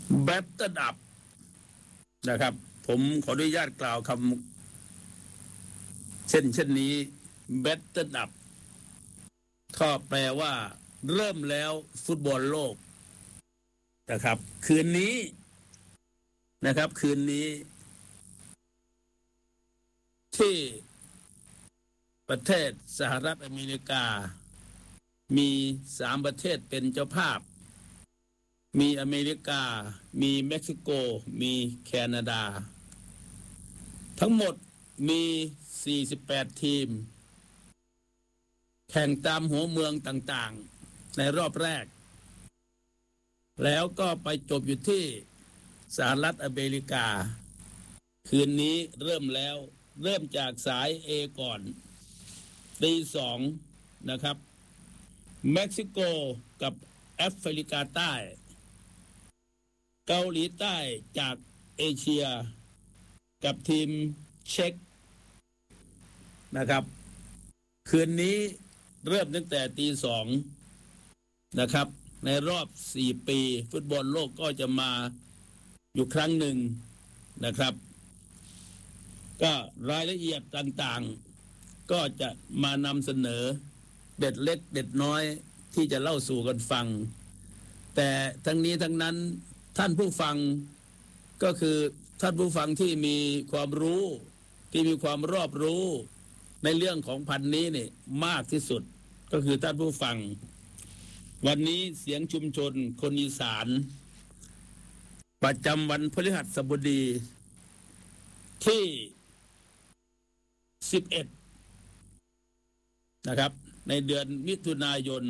แบตเตอร์ดับนะครับผมขออนุญาตกล่าวคำเช่นนี้แบตเตอร์ดับก็แปลว่าเริ่มแล้วฟุตบอลโลกนะครับคืนนี้นะครับคืนนี้ที่ประเทศสหรัฐอเมริกามี3ประเทศเป็นเจ้าภาพมีอเมริกามีเม็กซิโกมีแคนาดาทั้งหมดมี48ทีมแข่งตามหัวเมืองต่างๆในรอบแรกแล้วก็ไปจบอยู่ที่สหรัฐอเมริกาคืนนี้เริ่มแล้วเริ่มจากสาย A ก่อนตี2นะครับเม็กซิโกกับแอฟริกาใต้เกาหลีใต้จากเอเชียกับทีมเช็กนะครับคืนนี้เริ่มตั้งแต่ตี2นะครับในรอบ4ปีฟุตบอลโลกก็จะมาอยู่ครั้งหนึ่งนะครับก็รายละเอียดต่างๆก็จะมานำเสนอเด็ดเล็กเด็ดน้อยที่จะเล่าสู่กันฟังแต่ทั้งนี้ทั้งนั้นท่านผู้ฟังก็คือท่านผู้ฟังที่มีความรู้ที่มีความรอบรู้ในเรื่องของพันนี้นี่มากที่สุดก็คือท่านผู้ฟังวันนี้เสียงชุมชนคนอีสานประจำวันพฤหัสบดีที่11นะครับในเดือนมิถุนายน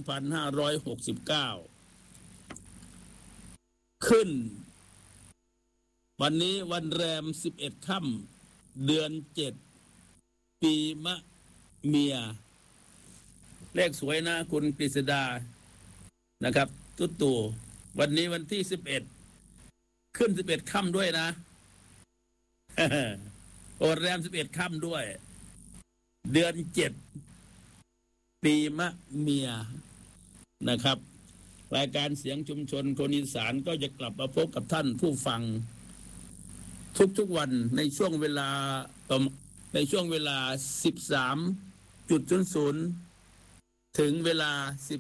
2569ขึ้นวันนี้วันแรม11ค่ำเดือน7ปีมะเมียเลขสวยนะคุณกฤษดานะครับตุ๊ตู่วันนี้วันที่11ขึ้น11ค่ำด้วยนะ โอแรม11ค่ำด้วยเดือน7ปีมะเมียนะครับรายการเสียงชุมชนคนอีสานก็จะกลับมาพบกับท่านผู้ฟังทุกๆวันในช่วงเวลา13:00ถึงเวลา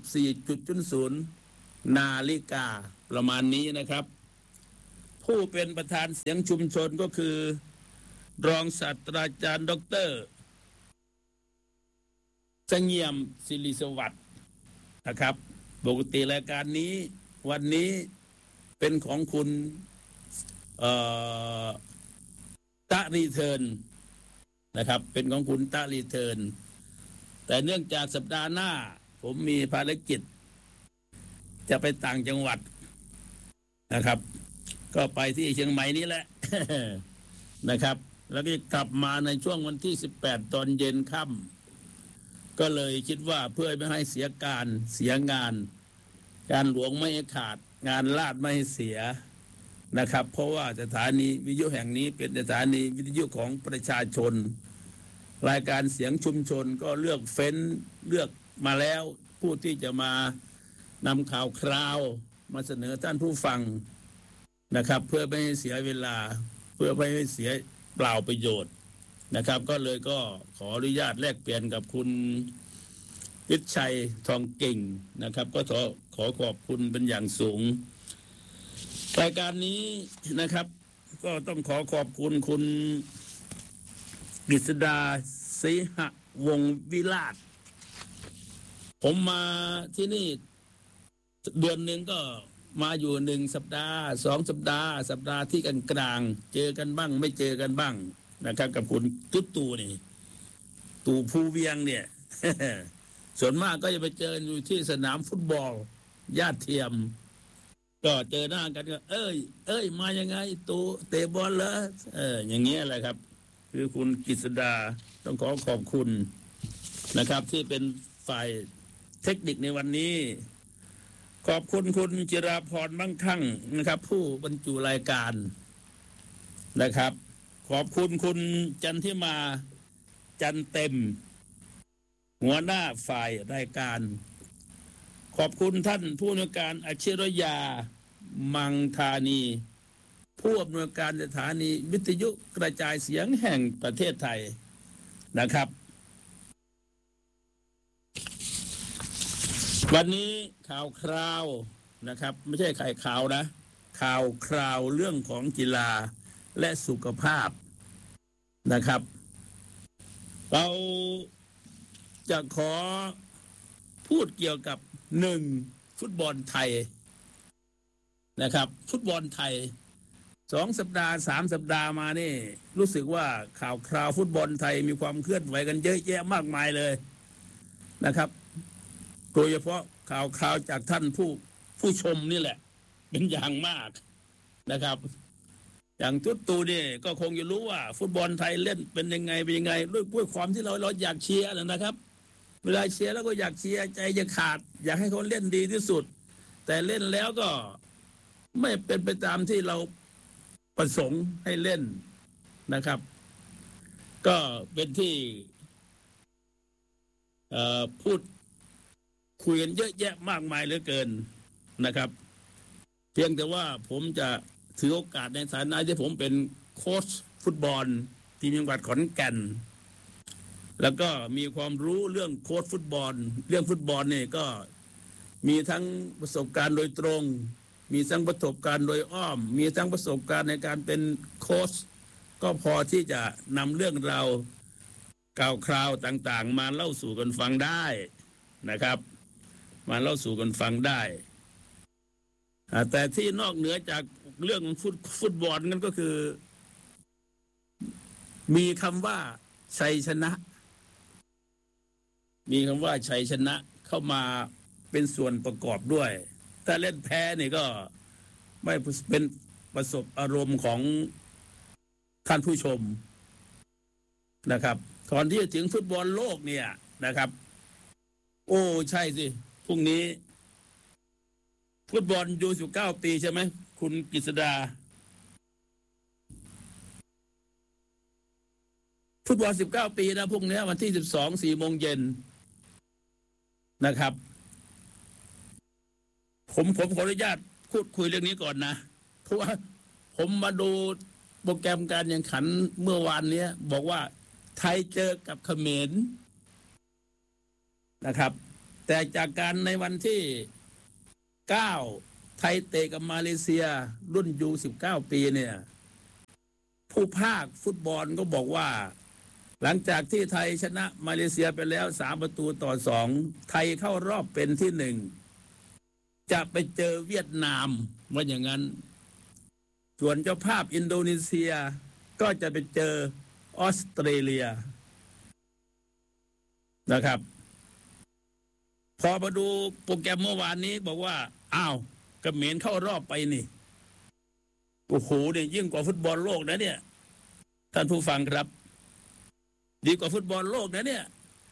14:00 นาฬิกาประมาณนี้นะครับผู้เป็นประธานเสียงชุมชนก็คือรองศาสตราจารย์ดร.เสงี่ยมศิริสวัสดิ์นะครับปกติรายการนี้วันนี้เป็นของคุณตะรีเทิร์นนะครับเป็นของคุณตะรีเทิร์นแต่เนื่องจากสัปดาห์หน้าผมมีภารกิจจะไปต่างจังหวัดนะครับก็ไปที่เชียงใหม่นี่แหละ นะครับแล้วก็กลับมาในช่วงวันที่18ตอนเย็นค่ำก็เลยคิดว่าเพื่อไม่ให้เสียการเสียงานการหลวงไม่ให้ขาดงานลาดไม่ให้เสียนะครับเพราะว่าสถานีวิทยุแห่งนี้เป็นสถานีวิทยุของประชาชนรายการเสียงชุมชนก็เลือกมาแล้วผู้ที่จะมานำข่าวคราวมาเสนอท่านผู้ฟังนะครับเพื่อไม่ให้เสียเวลาเพื่อไม่ให้เสียเปล่าประโยชน์นะครับก็เลยก็ขออนุญาตแลกเปลี่ยนกับคุณวิชัยทองเก่งนะครับก็ขอขอบคุณเป็นอย่างสูงรายการนี้นะครับก็ต้องขอขอบคุณคุณกฤษดาศรีหวงศ์วิราชผมมาที่นี่เดือนหนึ่งก็มาอยู่1 สัปดาห์2 สัปดาห์ที่กลางเจอกันบ้างไม่เจอกันบ้างนะครับกับคุณตู่นี่ตู่ภูเวียงเนี่ย ส่วนมากก็จะไปเจออยู่ที่สนามฟุตบอลญาติเทียมก็เจอหน้ากันก็เอ้ยมายังไงตู่เตะบอลเหรออย่างเงี้ยแหละครับคือคุณกฤษดาต้องขอบคุณนะครับที่เป็นฝ่ายเทคนิคในวันนี้ขอบคุณคุณจิราพรมั่งคั่งนะครับผู้บรรจุรายการนะครับขอบคุณคุณจันทิมาจันเต็มหัวหน้าฝ่ายรายการขอบคุณท่านผู้อำนวยการอาชิรยามังธานีผู้อำนวยการสถานีวิทยุกระจายเสียงแห่งประเทศไทยนะครับวันนี้ข่าวคราวนะครับไม่ใช่ข่าวนะข่าวคราวเรื่องของกีฬาและสุขภาพนะครับเราจะขอพูดเกี่ยวกับฟุตบอลไทยนะครับฟุตบอลไทย2 สัปดาห์3 สัปดาห์มานี่รู้สึกว่าข่าวคราวฟุตบอลไทยมีความเคลื่อนไหวกันเยอะแยะมากมายเลยนะครับโดยเฉพาะข่าวคราวจากท่านผู้ชมนี่แหละเป็นอย่างมากนะครับอย่างตูนี่ก็คงจะรู้ว่าฟุตบอลไทยเล่นเป็นยังไงด้วยความที่เราอยากเชียร์นะครับเวลาเชียร์แล้วก็อยากเชียร์ใจจะขาดอยากให้เขาเล่นดีที่สุดแต่เล่นแล้วก็ไม่เป็นไปตามที่เราประสงค์ให้เล่นนะครับก็เป็นที่พูดคุยกันเยอะแยะมากมายเหลือเกินนะครับเพียงแต่ว่าผมจะถือโอกาสในฐานะที่ผมเป็นโค้ชฟุตบอลทีมจังหวัดขอนแก่นแล้วก็มีความรู้เรื่องโค้ชฟุตบอลเรื่องฟุตบอลนี่ก็มีทั้งประสบการณ์โดยตรงมีทั้งประสบการณ์โดยอ้อมมีทั้งประสบการณ์ในการเป็นโค้ชก็พอที่จะนำเรื่องราวข่าวคราวต่างๆมาเล่าสู่กันฟังได้นะครับมาเล่าสู่กันฟังได้แต่ที่นอกเหนือจากเรื่องฟุตบอลนั่นก็คือมีคำว่าชัยชนะมีคำว่าชัยชนะเข้ามาเป็นส่วนประกอบด้วยถ้าเล่นแพ้นี่ก็ไม่เป็นประสบอารมณ์ของท่านผู้ชมนะครับก่อนที่จะถึงฟุตบอลโลกเนี่ยนะครับโอ้ใช่สิพรุ่งนี้ฟุตบอลยู19 ปีใช่ไหมคุณกฤษดาฟุตบอล19 ปีนะพรุ่งนี้วันที่12 4 โมงเย็นนะครับผมขออนุญาตพูดคุยเรื่องนี้ก่อนนะเพราะว่าผมมาดูโปรแกรมการแข่งขันเมื่อวานนี้บอกว่าไทยเจอกับเขมรนะครับแต่จากการในวันที่9ไทยเตะกับมาเลเซียรุ่นยู19 ปีเนี่ยผู้ภาคฟุตบอลก็บอกว่าหลังจากที่ไทยชนะมาเลเซียไปแล้ว3-2ไทยเข้ารอบเป็นที่1จะไปเจอเวียดนามว่าอย่างนั้นส่วนเจ้าภาพอินโดนีเซียก็จะไปเจอออสเตรเลียนะครับพอมาดูโปรแกรมเมื่อวานนี้บอกว่าอ้าวเขมรเข้ารอบไปนี่โอ้โหเนี่ยยิ่งกว่าฟุตบอลโลกนะเนี่ยท่านผู้ฟังครับดีกว่าฟุตบอลโลกนะเนี่ย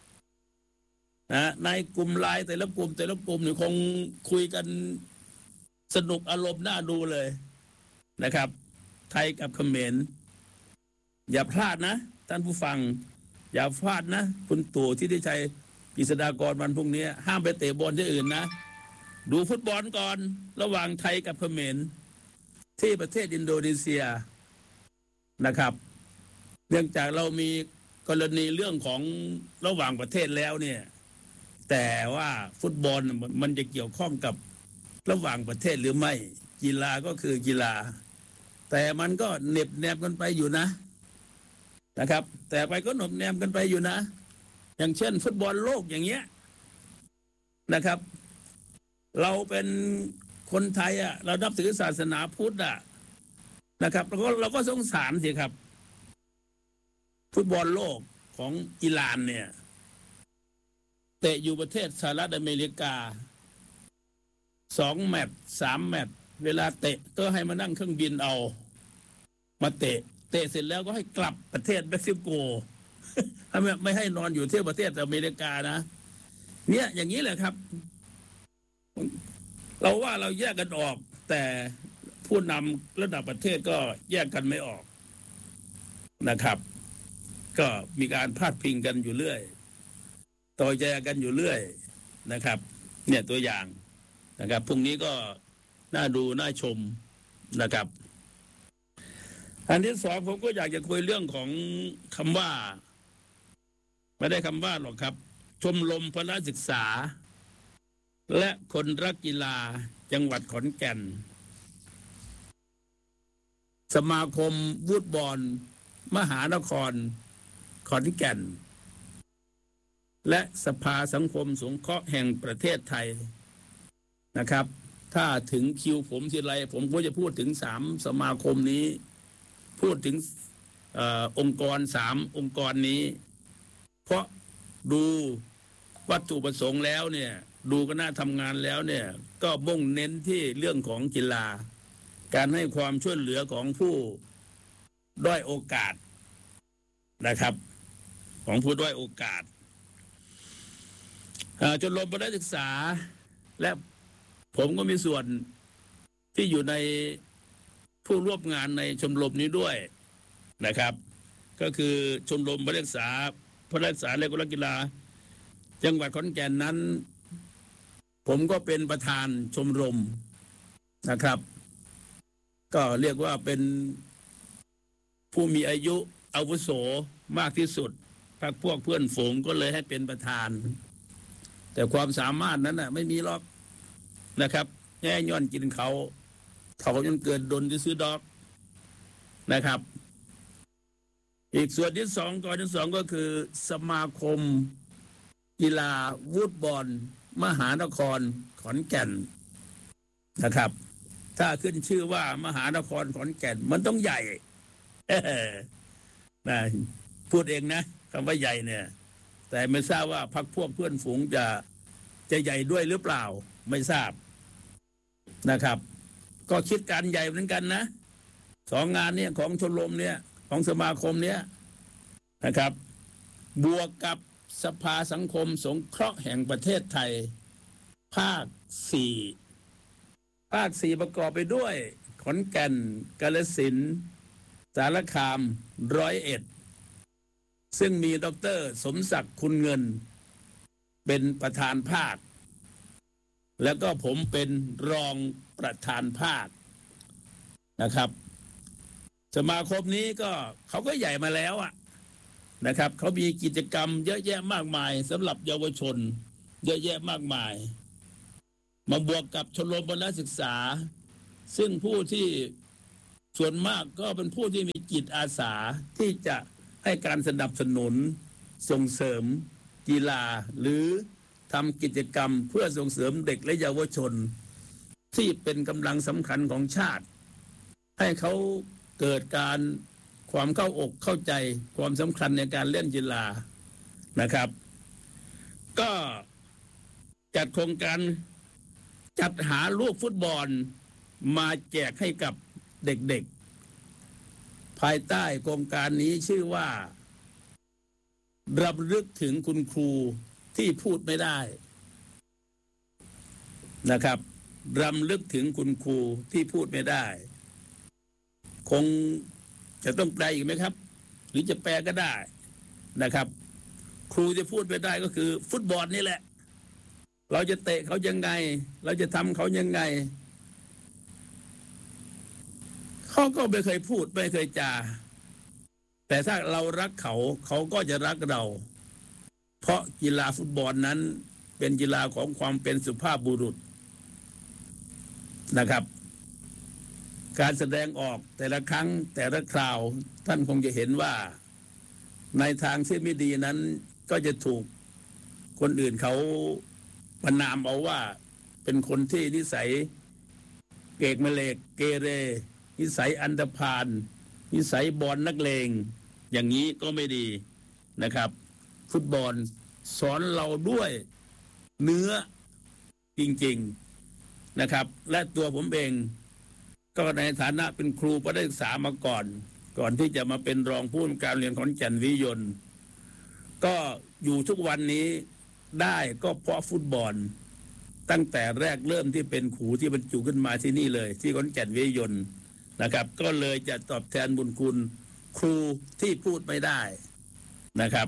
ในกลุ่มไลน์แต่ละกลุ่มเนี่ยคงคุยกันสนุกอารมณ์น่าดูเลยนะครับไทยกับเขมรอย่าพลาดนะท่านผู้ฟังอย่าพลาดนะคุณตู่ที่ได้ชัยกฤษฎากรวันพรุ่งนี้ห้ามไปเตะบอลที่อื่นนะดูฟุตบอลก่อนระหว่างไทยกับเขมรที่ประเทศอินโดนีเซียนะครับเนื่องจากเรามีกรณีเรื่องของระหว่างประเทศแล้วเนี่ยแต่ว่าฟุตบอลมันจะเกี่ยวข้องกับระหว่างประเทศหรือไม่กีฬาก็คือกีฬาแต่มันก็เน็บแนมกันไปอยู่นะครับแต่ไปก็หนบแนมกันไปอยู่นะอย่างเช่นฟุตบอลโลกอย่างเงี้ยนะครับเราเป็นคนไทยเรานับถือศาสนาพุทธนะครับเราก็สงสารสิครับฟุตบอลโลกของอิหร่านเนี่ยเตะอยู่ประเทศสหรัฐอเมริกา2 แมตช์ 3 แมตช์เวลาเตะก็ให้มานั่งเครื่องบินเอามาเตะเสร็จแล้วก็ให้กลับประเทศเม็กซิโก ไม่ให้นอนอยู่ที่ประเทศอเมริกานะเนี่ยอย่างนี้แหละครับเราว่าเราแยกกันออกแต่ผู้นำระดับประเทศก็แยกกันไม่ออกนะครับก็มีการพาดพิงกันอยู่เรื่อยต่อใจกันอยู่เรื่อยนะครับเนี่ยตัวอย่างนะครับพรุ่งนี้ก็น่าดูน่าชมนะครับอันที่สองผมก็อยากจะคุยเรื่องของคำว่าไม่ได้คำว่าหรอกครับชมรมพละศึกษาและคนรักกีฬาจังหวัดขอนแก่นสมาคมวูดบอลมหานครขอนแก่นและสภาสังคมสงเคราะห์แห่งประเทศไทยนะครับถ้าถึงคิวผมทีไรผมก็จะพูดถึง3 สมาคมนี้พูดถึงองค์กร3 องค์กรนี้เพราะดูวัตถุประสงค์แล้วเนี่ยดูคณะทำงานแล้วเนี่ยก็มุ่งเน้นที่เรื่องของกีฬาการให้ความช่วยเหลือของผู้ด้อยโอกาสนะครับของผู้ด้อยโอกาสชมรมพละศึกษาและผมก็มีส่วนที่อยู่ในผู้ร่วมงานในชมรมนี้ด้วยนะครับก็คือชมรมพละศึกษาและกีฬากีฬาจังหวัดขอนแก่นนั้นผมก็เป็นประธานชมรมนะครับก็เรียกว่าเป็นผู้มีอายุอาวุโสมากที่สุดพรรคพวกเพื่อนฝูงก็เลยให้เป็นประธานแต่ความสามารถนั้นน่ะไม่มีหรอกนะครับแง่ย้อนกินเขาจนเกิดดนที่ซื้อดอกนะครับอีกส่วนที่สองก็คือสมาคมกีฬาวูดบอลมหานครขอนแก่นนะครับถ้าขึ้นชื่อว่ามหานครขอนแก่นมันต้องใหญ่นะพูดเองนะคำว่าใหญ่เนี่ยแต่ไม่ทราบว่าพรรคพวกเพื่อนฝูงจะใหญ่ด้วยหรือเปล่าไม่ทราบนะครับก็คิดการใหญ่เหมือนกันนะ2 งานเนี่ยของชมรมเนี่ยของสมาคมเนี่ยนะครับบวกกับสภาสังคมสงเคราะห์แห่งประเทศไทยภาค 4ประกอบไปด้วยขอนแก่นกาฬสินธุ์สารคาม101ซึ่งมีดร.สมศักดิ์คุณเงินเป็นประธานภาคแล้วก็ผมเป็นรองประธานภาคนะครับสมาคมนี้ก็เขาก็ใหญ่มาแล้วอะนะครับเขามีกิจกรรมเยอะแยะมากมายสำหรับเยาวชนเยอะแยะมากมายมาบวกกับชมรมพละศึกษาซึ่งผู้ที่ส่วนมากก็เป็นผู้ที่มีจิตอาสาที่จะให้การสนับสนุนส่งเสริมกีฬาหรือทำกิจกรรมเพื่อส่งเสริมเด็กและเยาวชนที่เป็นกำลังสำคัญของชาติให้เขาเกิดการความเข้าอกเข้าใจความสำคัญในการเล่นกีฬานะครับก็จัดโครงการจัดหาลูกฟุตบอลมาแจกให้กับเด็กๆภายใต้โครงการนี้ชื่อว่ารำลึกถึงคุณครูที่พูดไม่ได้นะครับรำลึกถึงคุณครูที่พูดไม่ได้คงจะต้องแปลอีกไหมครับหรือจะแปลก็ได้นะครับครูจะพูดไม่ได้ก็คือฟุตบอลนี่แหละเราจะเตะเขายังไงเราจะทำเขายังไงเขาก็ไม่เคยพูดไม่เคยจาแต่ถ้าเรารักเขาเขาก็จะรักเราเพราะกีฬาฟุตบอลนั้นเป็นกีฬาของความเป็นสุภาพบุรุษนะครับการแสดงออกแต่ละครั้งแต่ละคราวท่านคงจะเห็นว่าในทางที่ไม่ดีนั้นก็จะถูกคนอื่นเขาประณามเอาว่าเป็นคนที่นิสัยเกกเมเลกเกเรนิสัยอันธพาลนิสัยบอลนักเลงอย่างนี้ก็ไม่ดีนะครับฟุตบอลสอนเราด้วยเนื้อจริงๆนะครับและตัวผมเองก็ในฐานะเป็นครูพละศึกษามาก่อนที่จะมาเป็นรองผู้อำนวยการโรงเรียนขอนแก่นวิทยนต์ก็อยู่ทุกวันนี้ได้ก็เพราะฟุตบอลตั้งแต่แรกเริ่มที่เป็นครูที่บรรจุขึ้นมาที่นี่เลยที่ขอนแก่นวิทยนต์นะครับก็เลยจะตอบแทนบุญคุณครูที่พูดไม่ได้นะครับ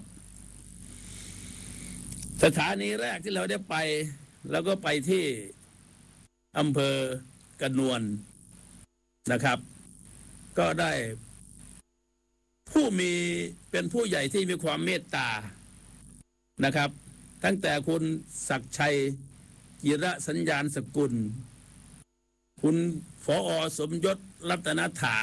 สถานีแรกที่เราได้ไปแล้วก็ไปที่อำเภอกนวลนะครับก็ได้เป็นผู้ใหญ่ที่มีความเมตตานะครับตั้งแต่คุณศักดิ์ชัยจิระสัญญาณสกุลคุณผอ.สมยศรัตนถา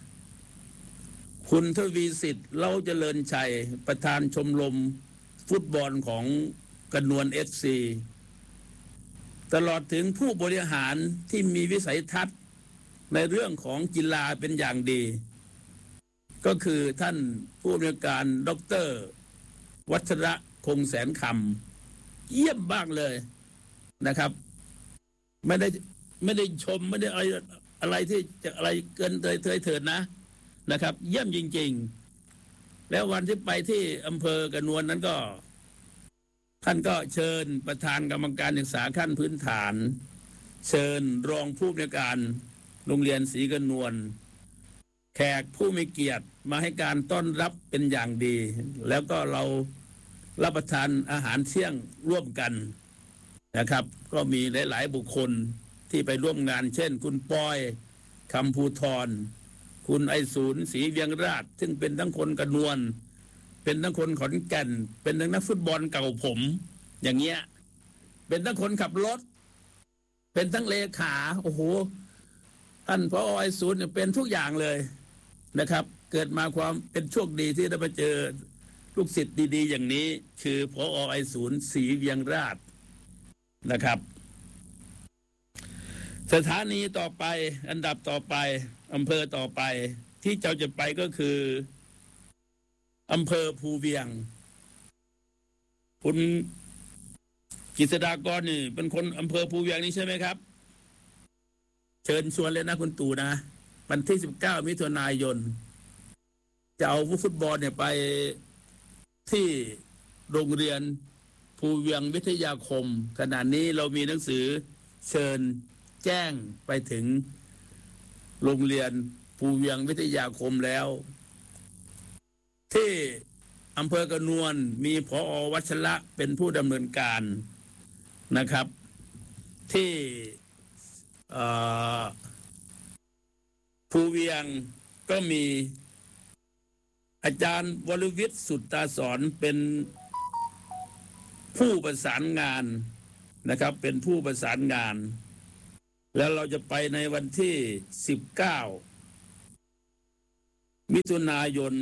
คุณทวีสิทธิ์เล่าเจริญชัยประธานชมรมฟุตบอลของกนวล FC ตลอดถึงผู้บริหารที่มีวิสัยทัศน์ในเรื่องของกีฬาเป็นอย่างดีก็คือท่านผู้อำนวยการดร.วัชระคงแสนคำเยี่ยมบ้างเลยนะครับไม่ได้ชมไม่ได้อะไรที่จะอะไรเกินเถิดนะครับเยี่ยมจริงๆแล้ววันที่ไปที่อำเภอกระนวลนั้นก็ท่านก็เชิญประธานกรรมการศึกษาขั้นพื้นฐานเชิญรองผู้อำนวยการโรงเรียนศรีกระนวลแขกผู้มีเกียรติมาให้การต้อนรับเป็นอย่างดี แล้วก็เรารับประทานอาหารเที่ยงร่วมกันนะครับก็มีหลายๆบุคคลที่ไปร่วมงานเช่นคุณปอยคำภูธรคุณไอศูนย์ศรีเวียงราชซึ่งเป็นทั้งคนกระนวลเป็นทั้งคนขอนแก่นเป็นทั้งนักฟุตบอลเก่าผมอย่างเงี้ยเป็นทั้งคนขับรถเป็นทั้งเลขาโอ้โหท่านผอ.ไอศูนย์เป็นทุกอย่างเลยนะครับเกิดมาความเป็นโชคดีที่ได้มาเจอลูกศิษย์ดีๆอย่างนี้คือผอ.ไอศูนย์ศรีเวียงราชนะครับสถานีต่อไปอันดับต่อไปอำเภอต่อไปที่เราจะไปก็คืออำเภอภูเวียงคุณกฤษฎากรนี่เป็นคนอำเภอภูเวียงนี่ใช่ไหมครับเชิญชวนเลยนะคุณตู่นะวันที่19 มิถุนายนจะเอาฟุตบอลเนี่ยไปที่โรงเรียนภูเวียงวิทยาคมขณะนี้เรามีหนังสือเชิญแจ้งไปถึงโรงเรียนภูเวียงวิทยาคมแล้วที่อำเภอกระนวลมีผอ.วัชระเป็นผู้ดำเนินการนะครับที่ภูเวียงก็มีอาจารย์วรวิทย์สุตตาสอนเป็นผู้ประสานงานนะครับเป็นผู้ประสานงานแล้วเราจะไปในวันที่19 มิถุนายน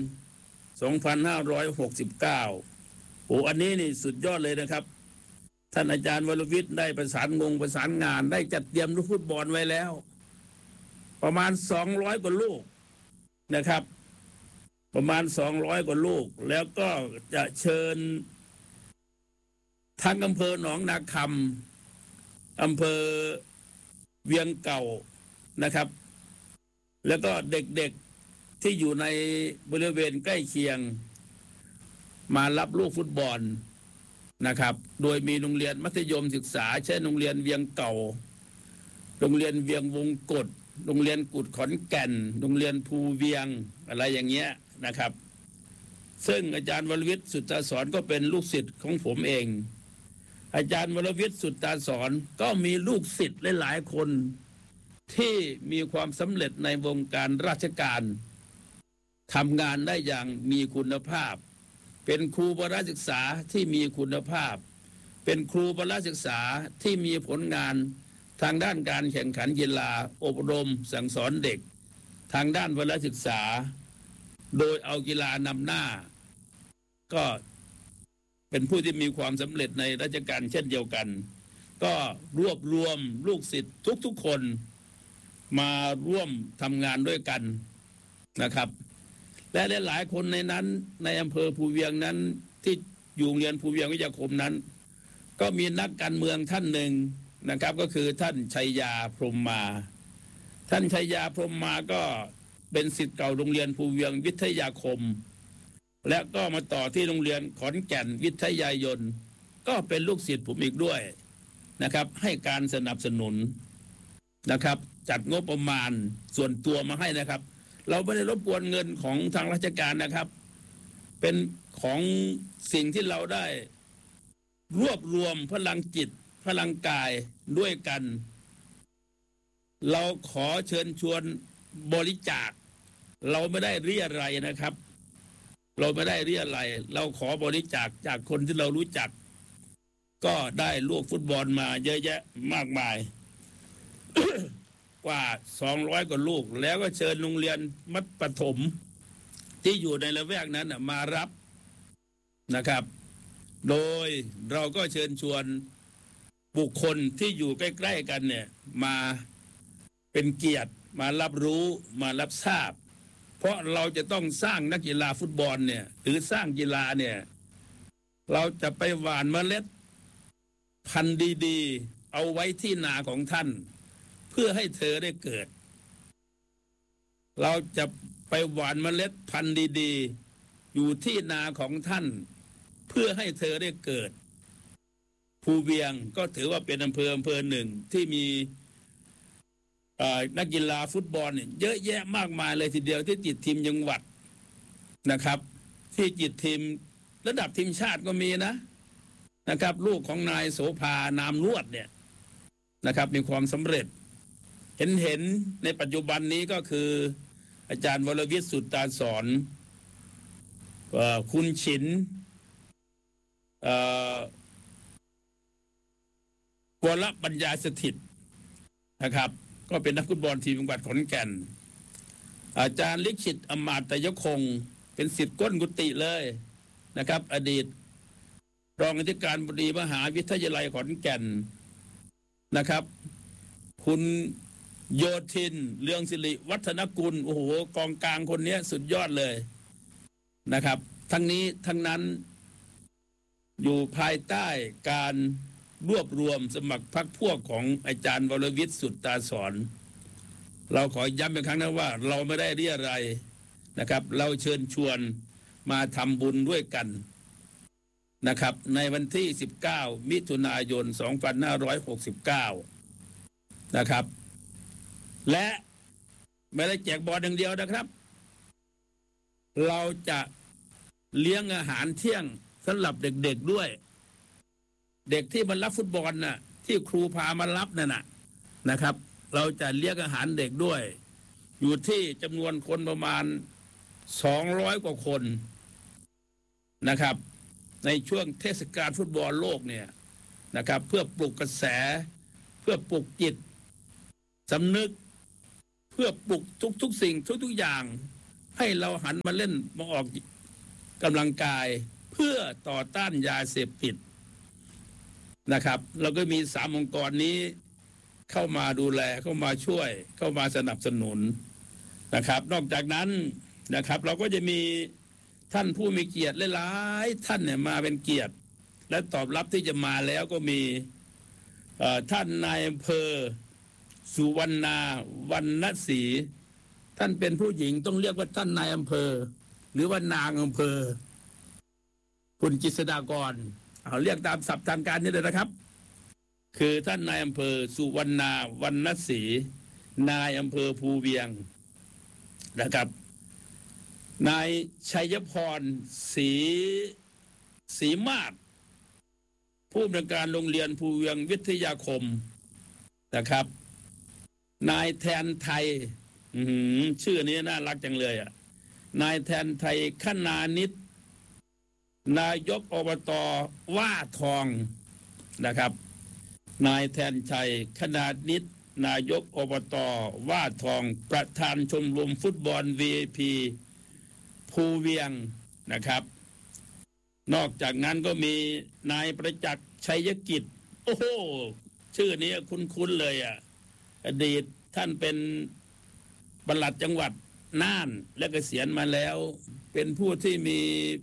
2569โอ้อันนี้นี่สุดยอดเลยนะครับท่านอาจารย์วรวิทย์ได้ประสานงานได้จัดเตรียมลูกฟุตบอลไว้แล้วประมาณ200 กว่าลูกนะครับประมาณ200 กว่าลูกแล้วก็จะเชิญทางอำเภอหนองนาคำอำเภอเวียงเก่านะครับแล้วก็เด็กๆที่อยู่ในบริเวณใกล้เคียงมารับลูกฟุตบอลนะครับโดยมีโรงเรียนมัธยมศึกษาเช่นโรงเรียนเวียงเก่าโรงเรียนเวียงวงกฏโรงเรียนกุดขอนแก่นโรงเรียนภูเวียงอะไรอย่างเงี้ยนะครับซึ่งอาจารย์วรวิทย์สุตตาสอนก็เป็นลูกศิษย์ของผมเองอาจารย์วรวิทย์สุตตาสอนก็มีลูกศิษย์หลายๆคนที่มีความสำเร็จในวงการราชการทำงานได้อย่างมีคุณภาพเป็นครูพละศึกษาที่มีคุณภาพเป็นครูพละศึกษาที่มีผลงานทางด้านการแข่งขันกีฬาอบรมสั่งสอนเด็กทางด้านพละศึกษาโดยเอากีฬานำหน้าก็เป็นผู้ที่มีความสำเร็จในราชการเช่นเดียวกันก็รวบรวมลูกศิษย์ทุกๆคนมาร่วมทำงานด้วยกันนะครับและหลายคนในนั้นในอำเภอภูเวียงนั้นที่อยู่โรงเรียนภูเวียงวิทยาคมนั้นก็มีนักการเมืองท่านหนึ่งนะครับก็คือท่านชัยยาพรหมมาท่านชัยยาพรหมมาก็เป็นศิษย์เก่าโรงเรียนภูเวียงวิทยาคมและก็มาต่อที่โรงเรียนขอนแก่นวิทยายนก็เป็นลูกศิษย์ผมอีกด้วยนะครับให้การสนับสนุนนะครับจัดงบประมาณส่วนตัวมาให้นะครับเราไม่ได้รบกวนเงินของทางราชการนะครับเป็นของสิ่งที่เราได้รวบรวมพลังจิตพลังกายด้วยกันเราขอเชิญชวนบริจาคเราไม่ได้เรียอะไรยนะครับเราไม่ได้เรียอะไรยเราขอบริจาคจากคนที่เรารู้จักก็ได้ลูกฟุตบอลมาเยอะแยะมากมาย กว่า200กว่าลูกแล้วก็เชิญโรงเรียนมัธยมประถมที่อยู่ในละแวกนั้นมารับนะครับโดยเราก็เชิญชวนบุคคลที่อยู่ใกล้ๆกันเนี่ยมาเป็นเกียรติมารับรู้มารับทราบเพราะเราจะต้องสร้างนักกีฬาฟุตบอลเนี่ยหรือสร้างกีฬาเนี่ยเราจะไปหว่านเมล็ดพันธุ์ดีๆเอาไว้ที่นาของท่านเพื่อให้เธอได้เกิดเราจะไปหว่านเมล็ดพันธุ์ดีๆอยู่ที่นาของท่านเพื่อให้เธอได้เกิดภูเวียงก็ถือว่าเป็นอำเภอหนึ่งที่มีนักกีฬาฟุตบอลเนี่ยเยอะแยะมากมายเลยทีเดียวที่ติดทีมจังหวัดนะครับที่ติดทีมระดับทีมชาติก็มีนะครับลูกของนายโสภานามลวดเนี่ยนะครับมีความสำเร็จเห็นในปัจจุบันนี้ก็คืออาจารย์วรวิทย์สุตตาสอนคุณฉินวรปัญญาสถิตนะครับก็เป็นนักฟุตบอลทีมจังหวัดขอนแก่นอาจารย์ลิขิตอมาตยคงเป็นศิษย์ก้นกุฏิเลยนะครับอดีตรองอธิการบดีมหาวิทยาลัยขอนแก่นนะครับคุณโยธินเรืองศิริวัฒนกุลโอ้โหกองกลางคนนี้สุดยอดเลยนะครับทั้งนี้ทั้งนั้นอยู่ภายใต้การรวบรวมสมัครพรรคพวกของอาจารย์วรวิทย์สุตตาสอนเราขอย้ำอีกครั้งนะว่าเราไม่ได้เรียอะไรยนะครับเราเชิญชวนมาทำบุญด้วยกันนะครับในวันที่19มิถุนายน2569นะครับและไม่ได้แจกบอลอย่างเดียวนะครับเราจะเลี้ยงอาหารเที่ยงสำหรับเด็กๆด้วยเด็กที่มารับฟุตบอลน่ะที่ครูพามารับนั่นนะครับเราจะเลี้ยงอาหารเด็กด้วยอยู่ที่จำนวนคนประมาณ200กว่าคนนะครับในช่วงเทศกาลฟุตบอลโลกเนี่ยนะครับเพื่อปลุกกระแสเพื่อปลุกจิตสำนึกเพื่อปลุกทุกสิ่งทุกอย่างให้เราหันมาเล่นมาออกกำลังกายเพื่อต่อต้านยาเสพติดนะครับเราก็มี3องค์กรนี้เข้ามาดูแลเข้ามาช่วยเข้ามาสนับสนุนนะครับนอกจากนั้นนะครับเราก็จะมีท่านผู้มีเกียรติหลายๆท่านเนี่ยมาเป็นเกียรติและตอบรับที่จะมาแล้วก็มีท่านนายอำเภอสุวรรณาวรรณศรีท่านเป็นผู้หญิงต้องเรียกว่าท่านนายอำเภอหรือว่านางอำเภอคุณกฤษฎากรเอาเรียกตามศัพท์ทางการนี่เลยนะครับคือท่านนายอำเภอสุวรรณาวรรณศรีนายอำเภอภูเวียงนะครับนายชัยพรศรีมาศผู้อำนวยการโรงเรียนภูเวียงวิทยาคมนะครับนายแทนไทยชื่อนี้น่ารักจังเลยนายแทนไทยคณานิชนายกอบต.ว่าทองนะครับนายแทนชัยคณานิชนายกอบต.ว่าทองประธานชมรมฟุตบอล VIP ภูเวียงนะครับนอกจากนั้นก็มีนายประจักษ์ชัยกิจโอ้โหชื่อนี้คุ้นๆเลยอดีตท่านเป็นปลัดจังหวัดน่านและเกษียณมาแล้วเป็นผู้ที่มี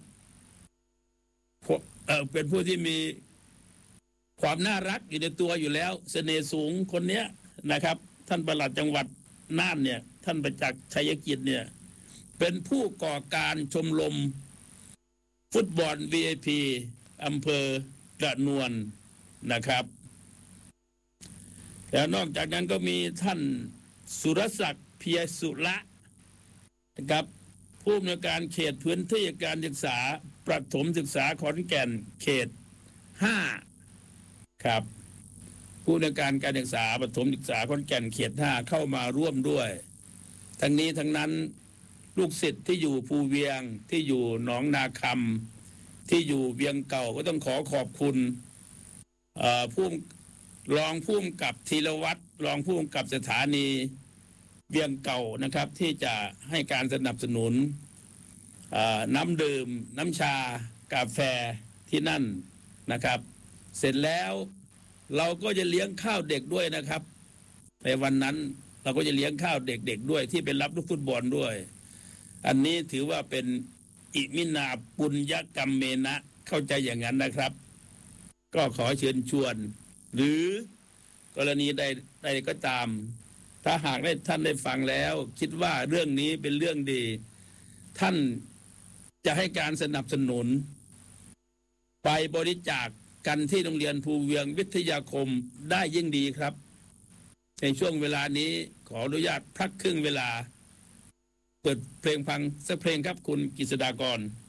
ความน่ารักอยู่ในตัวอยู่แล้วเสน่ห์สูงคนเนี้ยนะครับท่านปลัดจังหวัดน่านเนี่ยท่านประจักษ์ชัยกิจเนี่ยเป็นผู้ก่อการชมรมฟุตบอล VIP อำเภอกระนวลนะครับแล้วนอกจากนั้นก็มีท่านสุรศักดิ์เพียรสุระนะครับผู้อำนวยการเขตพื้นที่การศึกษาประถมศึกษาขอนแก่นเขต5ครับผผู้ในวยการการศึกษาประถมศึกษาขอนแก่นเขต 5เข้ามาร่วมด้วย ทั้งนี้ทั้งนั้นลูกศิษย์ที่อยู่ภูเวียงที่อยู่หนองนาคำที่อยู่เวียงเก่าก็ต้องขอบคุณผู้รองผู้กำกับธีรวัตรรองผู้กำกับสถานีเวียงเก่านะครับที่จะให้การสนับสนุนน้ำดื่มน้ำชากาแฟที่นั่นนะครับเสร็จแล้วเราก็จะเลี้ยงข้าวเด็กด้วยนะครับในวันนั้นเราก็จะเลี้ยงข้าวเด็กๆด้วยที่เป็นรับลูกฟุตบอลด้วยอันนี้ถือว่าเป็นอิมินาปุญญกรรมเมนะเข้าใจอย่างนั้นนะครับก็ขอเชิญชวนหรือกรณีใดก็ตามถ้าหากท่านได้ฟังแล้วคิดว่าเรื่องนี้เป็นเรื่องดีท่านจะให้การสนับสนุนไปบริจาคกันที่โรงเรียนภูเวียงวิทยาคมได้ยิ่งดีครับในช่วงเวลานี้ขออนุญาตพักครึ่งเวลาเปิดเพลงฟังสักเพลงครับคุณกฤษฎากร